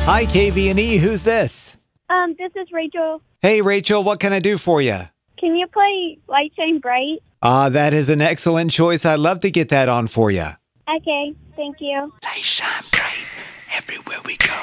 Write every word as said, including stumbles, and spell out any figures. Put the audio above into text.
Hi, K V and E. Who's this? Um, this is Rachel. Hey, Rachel. What can I do for you? Can you play Light Shine Bright? Ah, that is an excellent choice. I'd love to get that on for you. Okay, thank you. Light shine bright everywhere we go.